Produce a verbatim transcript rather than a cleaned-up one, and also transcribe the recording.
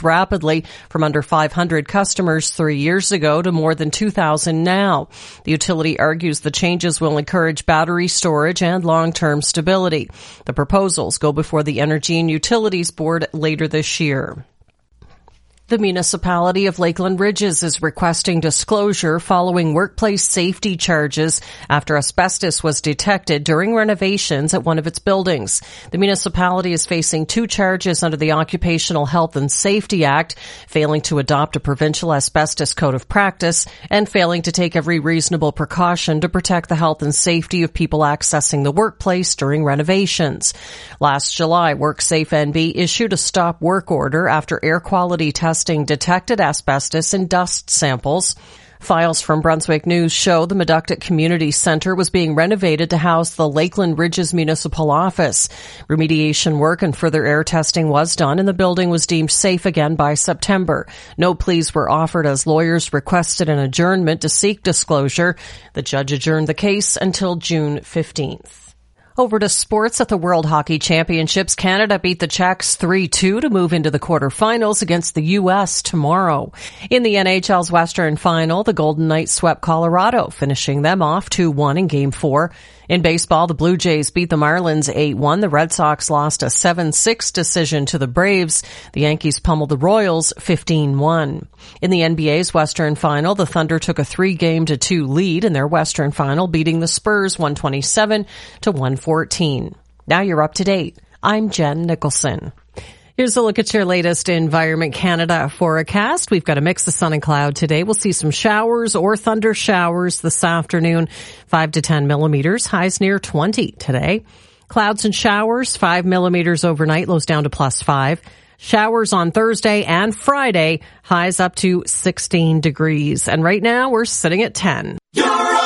rose rapidly from under five hundred customers three years ago to more than two thousand now. The utility argues the changes will encourage battery storage and long-term stability. The proposals go before the Energy and Utilities Board later this year. The municipality of Lakeland Ridges is requesting disclosure following workplace safety charges after asbestos was detected during renovations at one of its buildings. The municipality is facing two charges under the Occupational Health and Safety Act, failing to adopt a provincial asbestos code of practice and failing to take every reasonable precaution to protect the health and safety of people accessing the workplace during renovations. Last July, WorkSafe N B issued a stop work order after air quality testing detected asbestos in dust samples. Files from Brunswick News show the Meductic Community Center was being renovated to house the Lakeland Ridges Municipal Office. Remediation work and further air testing was done, and the building was deemed safe again by September. No pleas were offered as lawyers requested an adjournment to seek disclosure. The judge adjourned the case until June fifteenth. Over to sports. At the World Hockey Championships, Canada beat the Czechs three two to move into the quarterfinals against the U S tomorrow. In the N H L's Western Final, the Golden Knights swept Colorado, finishing them off two one in Game four. In baseball, the Blue Jays beat the Marlins eight one. The Red Sox lost a seven six decision to the Braves. The Yankees pummeled the Royals fifteen one. In the N B A's Western Final, the Thunder took a three-game to two lead in their Western Final, beating the Spurs one twenty-seven to one fourteen. Now you're up to date. I'm Jen Nicholson. Here's a look at your latest Environment Canada forecast. We've got a mix of sun and cloud today. We'll see some showers or thunder showers this afternoon, five to ten millimeters, highs near twenty today. Clouds and showers, five millimeters overnight, lows down to plus five. Showers on Thursday and Friday, highs up to sixteen degrees. And right now we're sitting at ten.